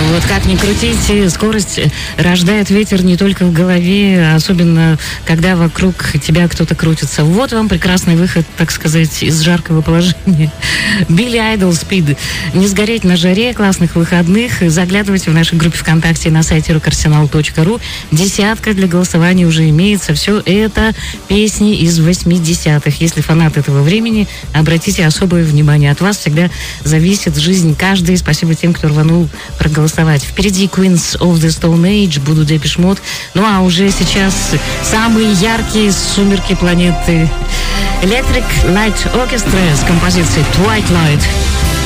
Вот как ни крутите, скорость рождает ветер не только в голове, особенно когда вокруг тебя кто-то крутится. Вот вам прекрасный выход, так сказать, из жаркого положения. Билли Айдол, Speed. Не сгореть на жаре, классных выходных. Заглядывайте в нашей группе ВКонтакте на сайте rockarsenal.ru. Десятка для голосования уже имеется. Все это песни из 80-х. Если фанат этого времени, обратите особое внимание. От вас всегда зависит жизнь каждой. Спасибо тем, кто рванул проголосовать. Впереди Queens of the Stone Age, буду Депеш Мод. Ну а уже сейчас самые яркие сумерки планеты. Electric Light Orchestra с композицией Twilight.